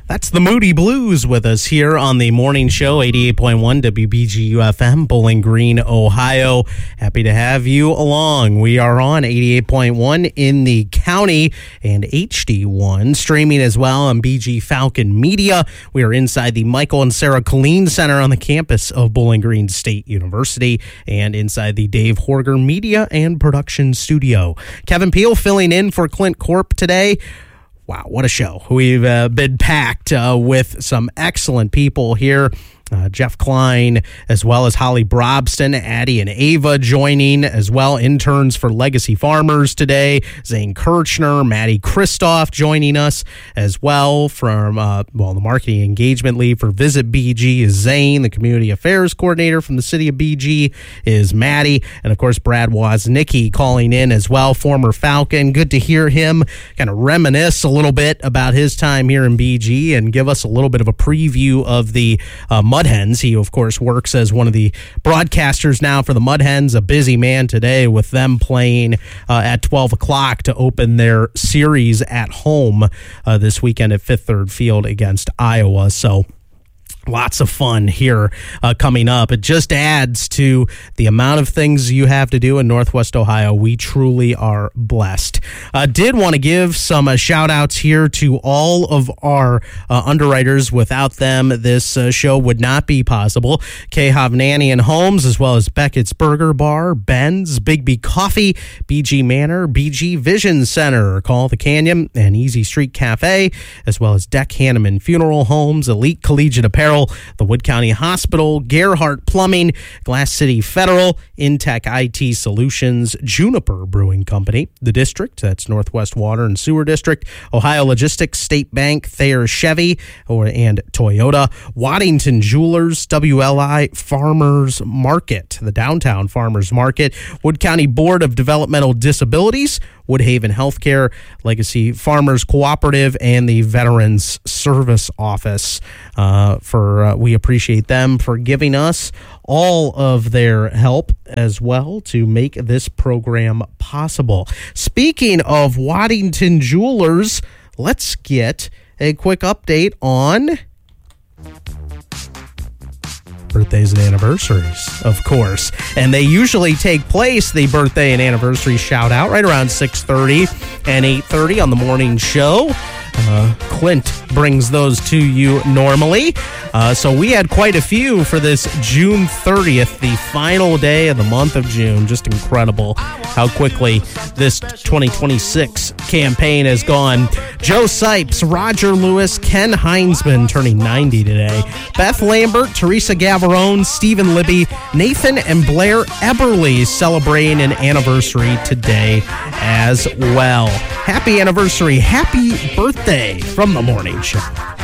That's the Moody Blues with us here on the morning show, 88.1 WBGU-FM, Bowling Green, Ohio. Happy to have you along. We are on 88.1 in the county and HD1, streaming as well on BG Falcon Media. We are inside the Michael and Sarah Killeen Center on the campus of Bowling Green State University and inside the Dave Horger Media and Production Studio. Kevin Peel filling in for Clint Corp today. Wow, what a show. We've been packed with some excellent people here. Jeff Klein, as well as Holly Brobston, Addie and Ava joining, as well. Interns for Legacy Farmers today. Zane Kirchner, Maddie Kristoff joining us as well from, the marketing engagement lead for Visit BG is Zane. The community affairs coordinator from the city of BG is Maddie. And, of course, Brad Woznicki calling in as well, former Falcon. Good to hear him kind of reminisce a little bit about his time here in BG and give us a little bit of a preview of the Mud Hens. He, of course, works as one of the broadcasters now for the Mud Hens, a busy man today with them playing at 12 o'clock to open their series at home this weekend at Fifth Third Field against Iowa. So lots of fun here coming up. It just adds to the amount of things you have to do in Northwest Ohio. We truly are blessed. Did want to give some shout outs here to all of our underwriters. Without them, this show would not be possible. Kay Hovnanian Homes, as well as Beckett's Burger Bar, Ben's, Bigby Coffee, BG Manor, BG Vision Center, Call the Canyon, and Easy Street Cafe, as well as Deck Hanneman Funeral Homes, Elite Collegiate Apparel, the Wood County Hospital, Gerhardt Plumbing, Glass City Federal, Intech IT Solutions, Juniper Brewing Company, the District, that's Northwest Water and Sewer District, Ohio Logistics, State Bank, Thayer Chevy, and Toyota, Waddington Jewelers, WLI Farmers Market, the Downtown Farmers Market, Wood County Board of Developmental Disabilities, Woodhaven Healthcare, Legacy Farmers Cooperative, and the Veterans Service Office. We appreciate them for giving us all of their help as well to make this program possible. Speaking of Waddington Jewelers, let's get a quick update on birthdays and anniversaries, of course. And they usually take place, the birthday and anniversary shout out, right around 6:30 and 8:30 on the morning show. Clint brings those to you normally. So we had quite a few for this June 30th, the final day of the month of June. Just incredible how quickly this 2026 campaign has gone. Joe Sipes, Roger Lewis, Ken Heinzman turning 90 today. Beth Lambert, Teresa Gavarone, Stephen Libby, Nathan and Blair Eberly celebrating an anniversary today as well. Happy anniversary, happy birthday from the morning show.